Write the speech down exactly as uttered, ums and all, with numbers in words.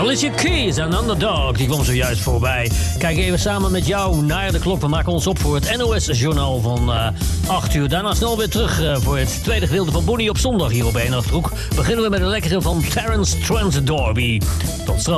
Alicia Keys en Underdog, die kwam zojuist voorbij. Kijk even samen met jou naar de klok. We maken ons op voor het N O S-journaal van uh, acht uur. Daarna snel weer terug uh, voor het tweede gedeelte van Bonnie op zondag hier op Eenhoofdhoek. Beginnen we met een lekkere van Terence Trent D'Arby. Tot straks.